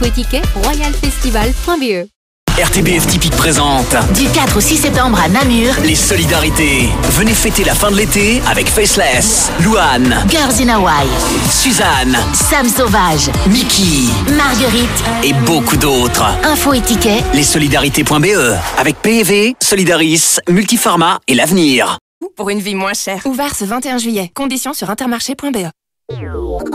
Ticket royalfestival.be. RTBF Typique présente Du 4 au 6 septembre à Namur, les solidarités. Venez fêter la fin de l'été avec Faceless, Louane, Girls in Hawaii, Suzanne, Sam Sauvage, Mickey Marguerite et beaucoup d'autres. Info et tickets, Lessolidarités.be avec PEV, Solidaris, Multiformat et l'Avenir. Pour une vie moins chère. Ouvert ce 21 juillet. Conditions sur intermarché.be.